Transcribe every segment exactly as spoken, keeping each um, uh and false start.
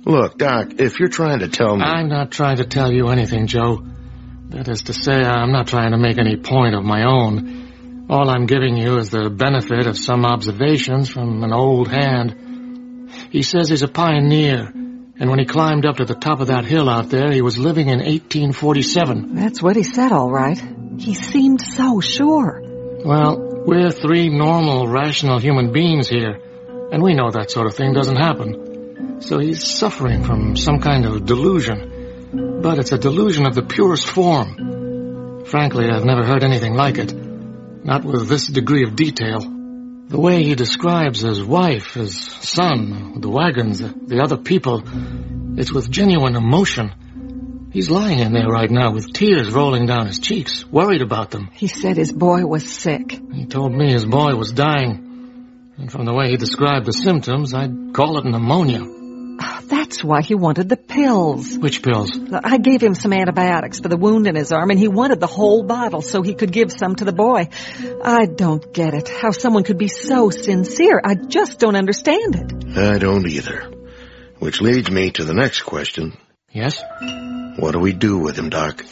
Look, Doc, if you're trying to tell me... I'm not trying to tell you anything, Joe. That is to say, I'm not trying to make any point of my own. All I'm giving you is the benefit of some observations from an old hand. He says he's a pioneer, and when he climbed up to the top of that hill out there, he was living in eighteen forty-seven. That's what he said, all right. He seemed so sure. Well, we're three normal, rational human beings here, and we know that sort of thing doesn't happen. So he's suffering from some kind of delusion. But it's a delusion of the purest form. Frankly, I've never heard anything like it. Not with this degree of detail. The way he describes his wife, his son, the wagons, the other people, it's with genuine emotion. He's lying in there right now with tears rolling down his cheeks, worried about them. He said his boy was sick. He told me his boy was dying. And from the way he described the symptoms, I'd call it pneumonia. That's why he wanted the pills. Which pills? I gave him some antibiotics for the wound in his arm, and he wanted the whole bottle so he could give some to the boy. I don't get it. How someone could be so sincere. I just don't understand it. I don't either. Which leads me to the next question. Yes? What do we do with him, Doc?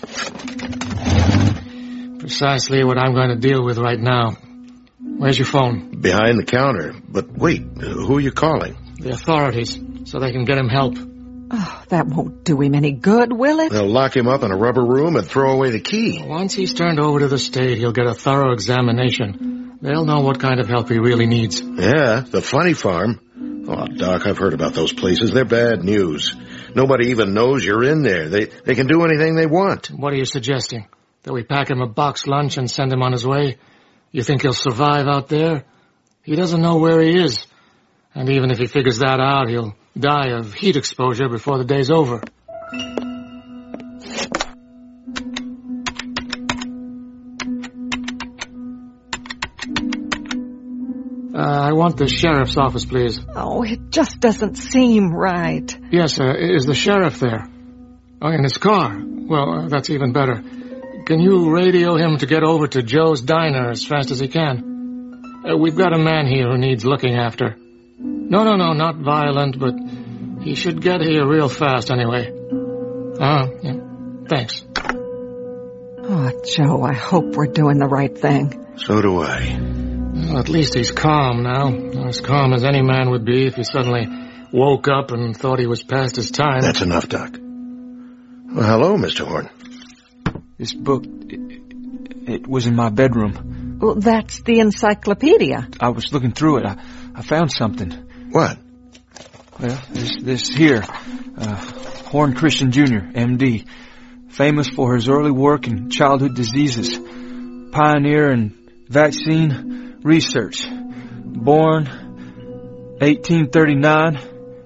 Precisely what I'm going to deal with right now. Where's your phone? Behind the counter. But wait, who are you calling? The authorities, so they can get him help. Oh, that won't do him any good, will it? They'll lock him up in a rubber room and throw away the key. Once he's turned over to the state, he'll get a thorough examination. They'll know what kind of help he really needs. Yeah, the funny farm. Oh, Doc, I've heard about those places. They're bad news. Nobody even knows you're in there. They they can do anything they want. What are you suggesting? That we pack him a box lunch and send him on his way? You think he'll survive out there? He doesn't know where he is. And even if he figures that out, he'll die of heat exposure before the day's over. Uh, I want the sheriff's office, please. Oh, it just doesn't seem right. Yes, sir. Is the sheriff there? Oh, in his car. Well, uh, that's even better. Can you radio him to get over to Joe's Diner as fast as he can? Uh, we've got a man here who needs looking after. No, no, no, not violent, but he should get here real fast anyway. Uh-huh, yeah. Thanks. Oh, Joe, I hope we're doing the right thing. So do I. Well, at least he's calm now. As calm as any man would be if he suddenly woke up and thought he was past his time. That's enough, Doc. Well, hello, Mister Horn. This book, it, it was in my bedroom. Well, that's the encyclopedia. I was looking through it. I, I found something. What? Well, this, this here. Uh, Horn Christian Junior, M D. Famous for his early work in childhood diseases. Pioneer in vaccine research. Born eighteen thirty-nine.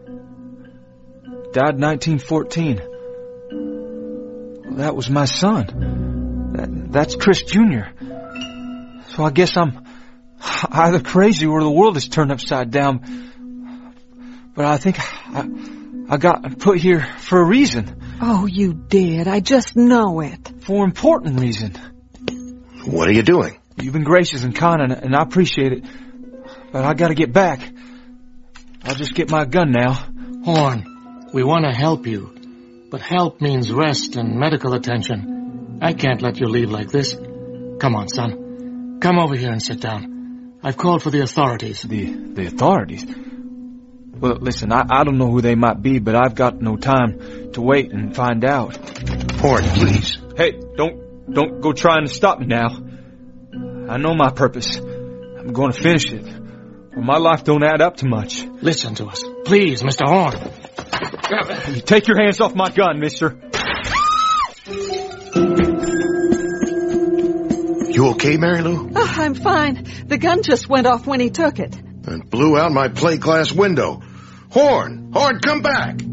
Died nineteen fourteen. Well, that was my son. That, that's Chris Junior So I guess I'm either crazy or the world is turned upside down. But I think I, I got put here for a reason. Oh, you did. I just know it. For an important reason. What are you doing? You've been gracious and kind, and, and I appreciate it. But I gotta get back. I'll just get my gun now. Horn, we want to help you. But help means rest and medical attention. I can't let you leave like this. Come on, son. Come over here and sit down. I've called for the authorities. The the authorities? Well, listen, I, I don't know who they might be, but I've got no time to wait and find out. Horn, please. Hey, don't don't go trying to stop me now. I know my purpose. I'm going to finish it. Or my life don't add up to much. Listen to us. Please, Mister Horn. You take your hands off my gun, mister. You okay, Mary Lou? Oh, I'm fine. The gun just went off when he took it. And blew out my plate glass window. Horn! Horn, come back!